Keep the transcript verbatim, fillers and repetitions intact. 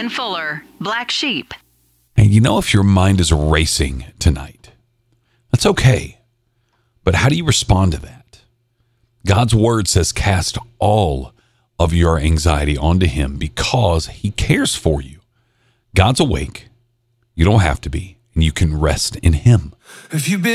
Ben Fuller, Black Sheep. And you know, if your mind is racing tonight, that's okay. But how do you respond to that? God's word says cast all of your anxiety onto him because he cares for you. God's awake. You don't have to be, and you can rest in him. If you've been